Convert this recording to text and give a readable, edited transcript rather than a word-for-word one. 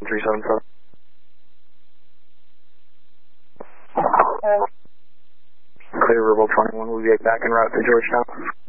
377. Clear Verbal 21, we'll be back en route to Georgetown.